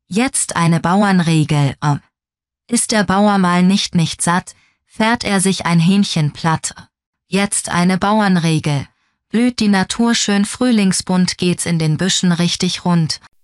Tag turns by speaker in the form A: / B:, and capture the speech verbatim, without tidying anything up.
A: Jetzt eine Bauernregel. Oh. Ist der Bauer mal nicht nicht satt, fährt er sich ein Hähnchen platt. Jetzt eine Bauernregel. Blüht die Natur schön frühlingsbunt, geht's in den Büschen richtig rund.